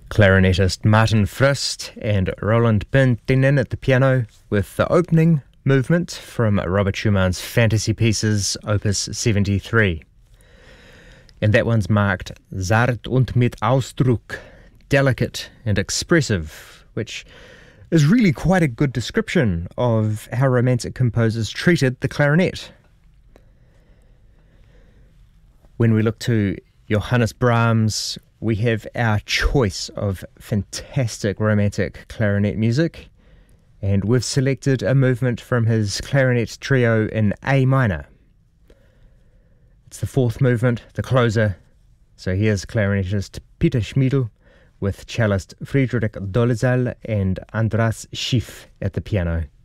Clarinetist Martin Frist and Roland Pentinen at the piano with the opening movement from Robert Schumann's Fantasy Pieces, Opus 73. And that one's marked Zart und mit Ausdruck, delicate and expressive, which is really quite a good description of how Romantic composers treated the clarinet. When we look to Johannes Brahms, we have our choice of fantastic Romantic clarinet music, and we've selected a movement from his clarinet trio in A minor. It's the fourth movement, the closer. So here's clarinetist Peter Schmiedl with cellist Friedrich Dolezal and Andras Schiff at the piano.